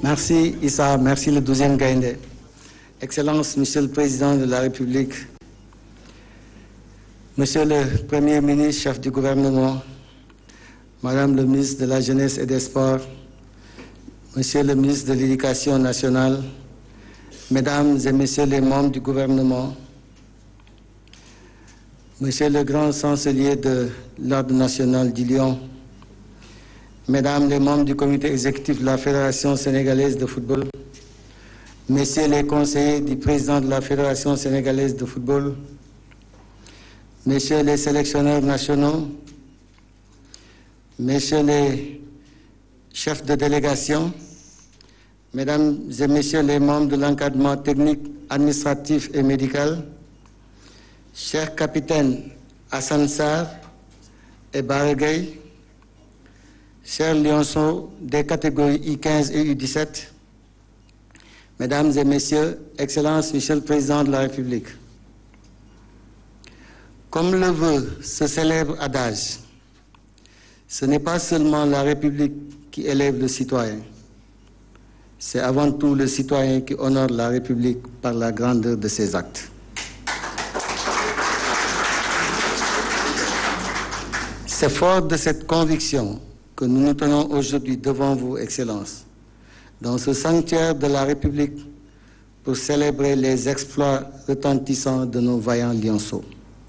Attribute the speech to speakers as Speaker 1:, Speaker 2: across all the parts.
Speaker 1: Merci Issa, merci le 12e Gaïndé. Excellence, Monsieur le Président de la République, Monsieur le Premier ministre, chef du gouvernement, Madame le ministre de la Jeunesse et des Sports, Monsieur le ministre de l'Éducation nationale, Mesdames et Messieurs les membres du gouvernement, Monsieur le grand chancelier de l'Ordre national du Lion, Mesdames les membres du comité exécutif de la Fédération sénégalaise de football, Messieurs les conseillers du président de la Fédération sénégalaise de football, Messieurs les sélectionneurs nationaux, Messieurs les chefs de délégation, Mesdames et Messieurs les membres de l'encadrement technique, administratif et médical, chers capitaines Hassan Sarr et Baragay, chers lionceaux des catégories I15 et U17, Mesdames et Messieurs, Excellences, Monsieur le Président de la République. Comme le veut ce célèbre adage, ce n'est pas seulement la République qui élève le citoyen, c'est avant tout le citoyen qui honore la République par la grandeur de ses actes. C'est fort de cette conviction que nous nous tenons aujourd'hui devant vous, Excellences, dans ce sanctuaire de la République pour célébrer les exploits retentissants de nos vaillants lionceaux.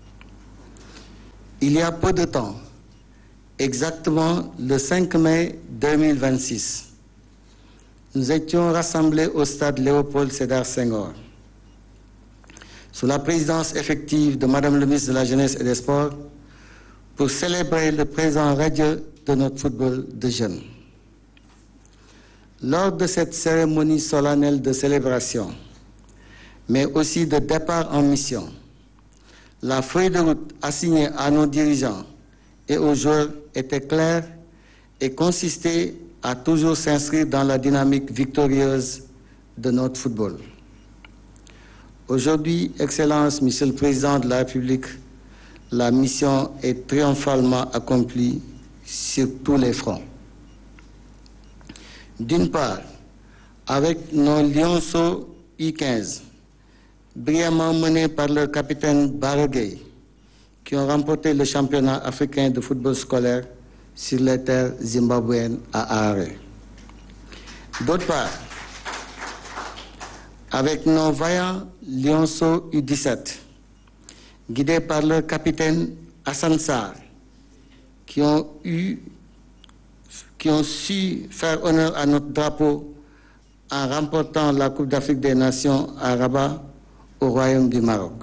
Speaker 1: Il y a peu de temps, exactement le 5 mai 2026, nous étions rassemblés au stade Léopold Sédar Senghor, sous la présidence effective de Madame le ministre de la Jeunesse et des Sports, pour célébrer le présent radieux de notre football de jeunes. Lors de cette cérémonie solennelle de célébration, mais aussi de départ en mission, la feuille de route assignée à nos dirigeants et aux joueurs était claire et consistait à toujours s'inscrire dans la dynamique victorieuse de notre football. Aujourd'hui, Excellence, Monsieur le Président de la République, la mission est triomphalement accomplie sur tous les fronts. D'une part, avec nos lionceaux I15, brillamment menés par leur capitaine Baragay, qui ont remporté le championnat africain de football scolaire sur les terres zimbabwéennes à Harare. D'autre part, avec nos vaillants lionceaux U17, guidés par leur capitaine Hassan Sarr, qui ont su faire honneur à notre drapeau en remportant la Coupe d'Afrique des Nations à Rabat, au Royaume du Maroc.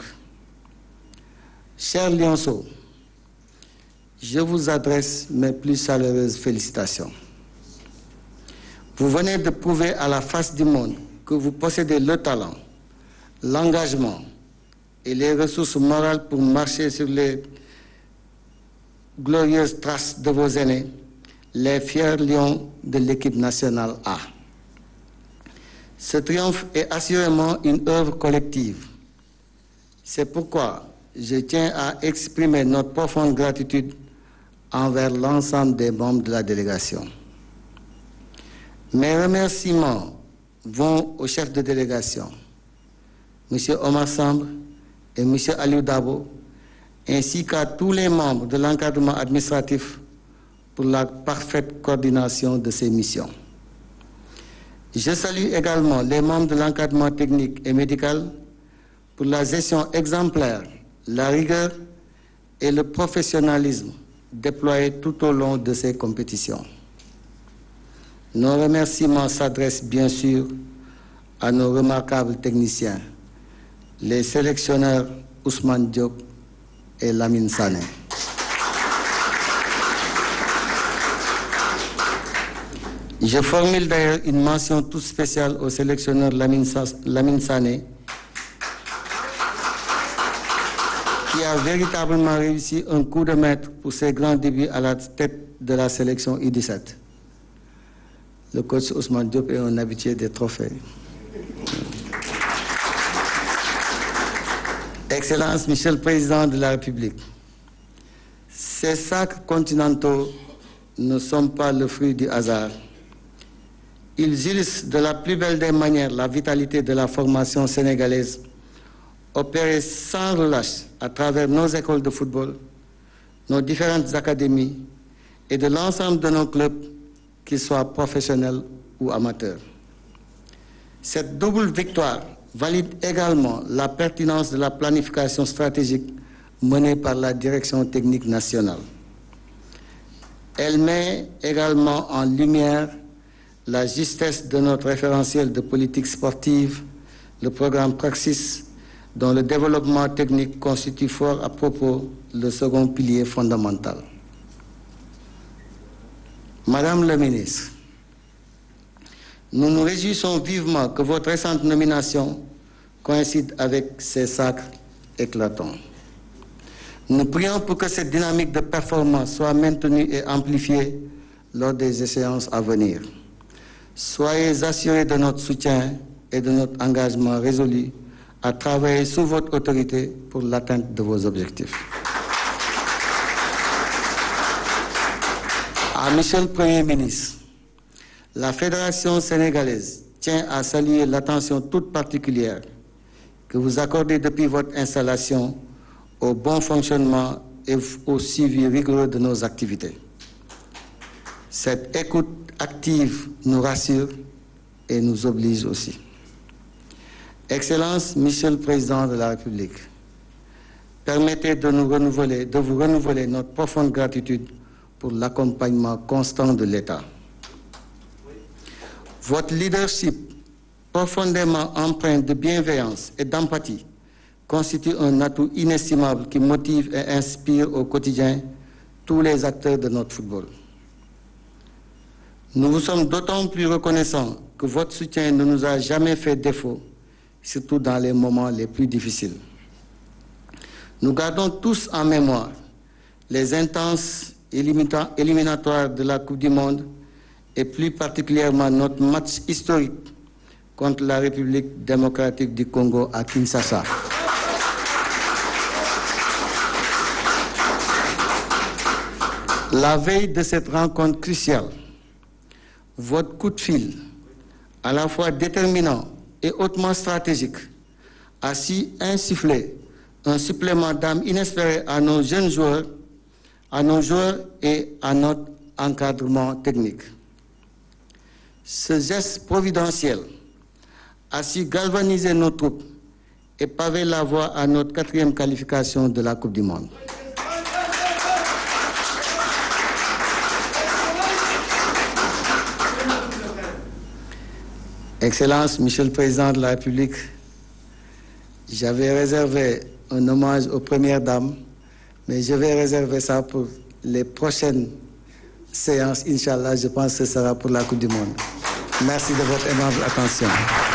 Speaker 1: Chers lionceaux, je vous adresse mes plus chaleureuses félicitations. Vous venez de prouver à la face du monde que vous possédez le talent, l'engagement et les ressources morales pour marcher sur les glorieuses traces de vos aînés, les fiers lions de l'équipe nationale A. Ce triomphe est assurément une œuvre collective. C'est pourquoi je tiens à exprimer notre profonde gratitude envers l'ensemble des membres de la délégation. Mes remerciements vont au chef de délégation, M. Omar Samb et M. Aliou Dabo, ainsi qu'à tous les membres de l'encadrement administratif pour la parfaite coordination de ces missions. Je salue également les membres de l'encadrement technique et médical pour la gestion exemplaire, la rigueur et le professionnalisme déployés tout au long de ces compétitions. Nos remerciements s'adressent bien sûr à nos remarquables techniciens, les sélectionneurs Ousmane Diop et Lamine Sané. Je formule d'ailleurs une mention toute spéciale au sélectionneur Lamine Sané, qui a véritablement réussi un coup de maître pour ses grands débuts à la tête de la sélection U17. Le coach Ousmane Diop est un habitué des trophées. Excellence, Monsieur le Président de la République, ces sacres continentaux ne sont pas le fruit du hasard. Ils illustrent de la plus belle des manières la vitalité de la formation sénégalaise, opérée sans relâche à travers nos écoles de football, nos différentes académies et de l'ensemble de nos clubs, qu'ils soient professionnels ou amateurs. Cette double victoire valide également la pertinence de la planification stratégique menée par la direction technique nationale. Elle met également en lumière la justesse de notre référentiel de politique sportive, le programme Praxis, dont le développement technique constitue fort à propos le second pilier fondamental. Madame la ministre, nous nous réjouissons vivement que votre récente nomination coïncide avec ces sacres éclatants. Nous prions pour que cette dynamique de performance soit maintenue et amplifiée lors des échéances à venir. Soyez assurés de notre soutien et de notre engagement résolu à travailler sous votre autorité pour l'atteinte de vos objectifs. À Monsieur le Premier ministre, la Fédération sénégalaise tient à saluer l'attention toute particulière que vous accordez depuis votre installation au bon fonctionnement et au suivi rigoureux de nos activités. Cette écoute active nous rassure et nous oblige aussi. Excellence, Monsieur le Président de la République, permettez de vous renouveler notre profonde gratitude pour l'accompagnement constant de l'État. Votre leadership, profondément empreint de bienveillance et d'empathie, constitue un atout inestimable qui motive et inspire au quotidien tous les acteurs de notre football. Nous vous sommes d'autant plus reconnaissants que votre soutien ne nous a jamais fait défaut, surtout dans les moments les plus difficiles. Nous gardons tous en mémoire les intenses éliminatoires de la Coupe du Monde et plus particulièrement notre match historique contre la République démocratique du Congo à Kinshasa. La veille de cette rencontre cruciale, votre coup de fil, à la fois déterminant et hautement stratégique, a su insuffler un supplément d'âme inespéré à nos jeunes joueurs, et à notre encadrement technique. Ce geste providentiel a su galvaniser nos troupes et paver la voie à notre 4e qualification de la Coupe du Monde. Excellence, Monsieur le Président de la République, j'avais réservé un hommage aux premières dames, mais je vais réserver ça pour les prochaines séances. Inch'Allah, je pense que ce sera pour la Coupe du Monde. Merci de votre aimable attention.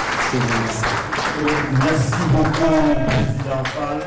Speaker 2: Merci beaucoup, Président Fall.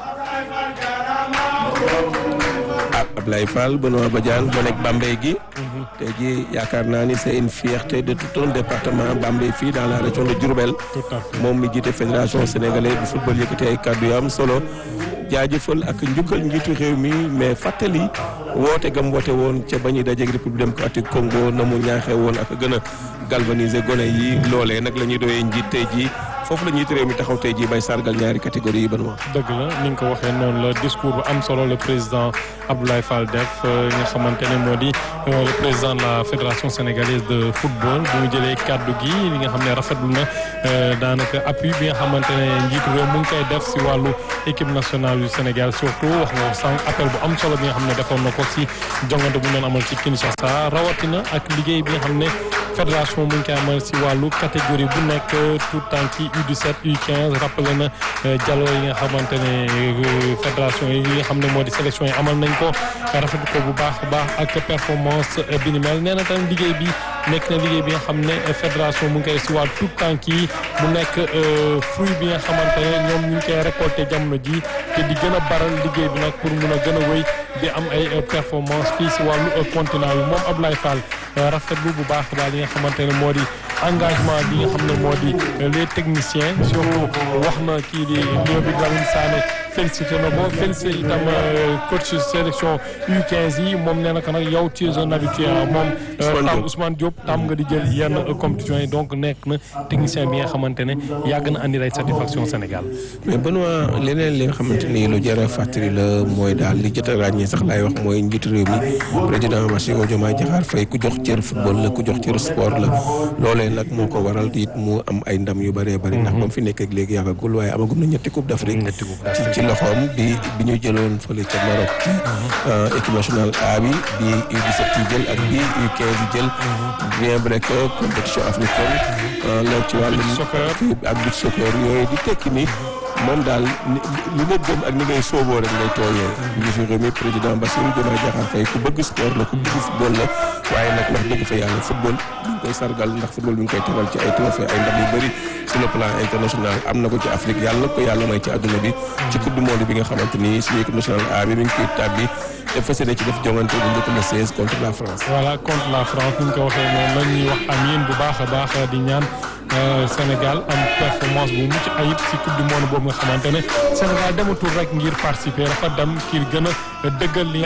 Speaker 3: Ablaye Fall, Benoît Badiane, Bonek Bambey gi. Tey jii yaakaar naa ni c'est une fierté de tout un département Bambey fii dans la région de Diourbel. Moom mi jiite fédération sénégalaise du football yëkkati ay kàddu yu am solo. Jaajëfal ak njukkal njiitu réew mi mais fàttali woote gam woote woon ca ba ñuy dajeeg République démocratique Congo na mu ñaaxee woon ak gën a galvaniser gone yi loolee nag la ñuy doyee njiit tey jii foofu la njiitu réew mi taxaw tey jii bay sargal ñaari catégorie yi ba nu wax.
Speaker 4: dëgg la ni nga ko waxee noonu la discours bu am solo le président Abdoulaye Fall def nga xamante ne moo di le président de la fédération sénégalaise de football bu mu jëlee kàddu gi li nga xam ne rafetlu na daanaka appui bi nga xamante ne njiitu réew mu ngi koy def si wàllu équipe nationale du Sénégal surtout wax nga ko sànq appel bu am solo bi nga xam ne defoon na ko si jongante bu ñu doon amal ci Kinshasa rawatina ak liggéey bi nga xam ne fédération mu ngi koy amal si wàllu catégorie bu nekk tout temps ci U17 U15 rappelé na jaloo yi nga xamante ne fédération yi nga xam ne moo di sélection yi amal nañ ko rafetlu ko bu baax a baax ak performance bi ni mel nee na tamit liggéey bi nekk na liggéey bi nga xam ne fédération mu ngi koy si wàllu tout temps yi mu nekk fruit bi nga xamante ne ñoom ñu ngi koy récolté jamono ji te di gën a baral liggéey bi nag pour mun a gën a wéy di am ay performance fii si wàllu continent bi moom Abdoulaye Fall rafetlu bu baax daal li nga xamante ne moo di engagement bi nga xam ne moo di les techniciens surtout wax na kii di Léopold Lamine Sané félicité na ko félicité itam coach sélection U15 yi moom nee na ko nag yow tu es un habitué moom Ousmane Diop tam nga di jël yenn compétitions yi donc nekk na technicien bi nga xamante ne yàgg na andi ay satisfaction Sénégal.
Speaker 3: mais Benoît leneen li nga xamante ni lu jar a fàttali la mooy daal li jot a ràññee sax laay wax mooy njiitu réew mi président Bassirou Diomaye Diakhar Faye ku jox cër football la ku jox cër sport la loolee nag moo ko waral it mu am ay ndam yu bëree bëri. ndax moom fi nekk ak léegi yàggagul waaye amagum na ñetti coupe d'Afrique. ci loxoom bi ñu jëloon fële ca Maroc ci équipe nationale A bi U17 yi jël ak bi U15 yi jël. bien vrai que compétition africaine la ci wàllum ak beach soccer yooyu di tekki ni moom daal li nga gëm ak ni ngay sooboo rek ngay tooyee. njiitu réew mi président Bassirou Diomaye Diakhar Faye ku bëgg sport la ku bëgg football la waaye nag wax dëgg fa yàlla football bi ñu koy sargal ndax football bi ñu koy tegal ci ay trophée ay ndam yu bëri sur le plan international am na ko ci Afrique yàlla ko yàlla may ci àdduna bi ci coupe du monde bi nga xamante ni suñu équipe nationale A bi mi ngi koy tàbbi te fas yéene ci def jongante bu njëkk le 16 contre la France.
Speaker 4: voilà contre la France ni ñu ko waxee noonu la ñuy wax amiin bu baax a baax di ñaan Sénégal am performance bu mucc ayib ci coupe du monde boobu nga xamante ne Sénégal dematul rek ngir participer dafa dem ngir gën a dëggal li